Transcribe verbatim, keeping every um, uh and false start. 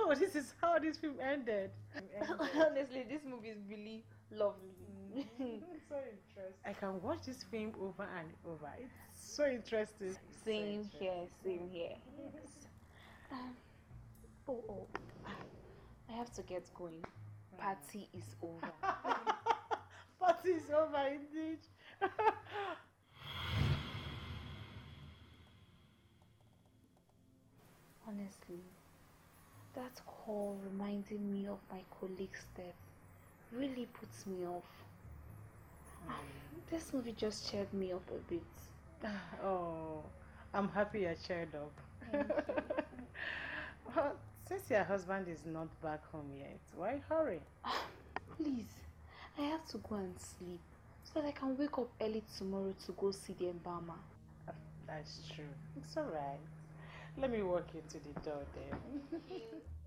Oh, this is how this film ended. Honestly, this movie is really lovely. Mm-hmm. So interesting. I can watch this film over and over. It's so interesting. Same so interesting. here, same here. Yes. Um, oh, oh, I have to get going. Party is over. Party is over indeed. Honestly, that call reminding me of my colleague's death really puts me off. Mm. This movie just cheered me up a bit. Oh, I'm happy you're cheered up. Well, since your husband is not back home yet, why hurry? Please, I have to go and sleep so that I can wake up early tomorrow to go see the embalmer. That's true. It's alright. Let me walk into the door then.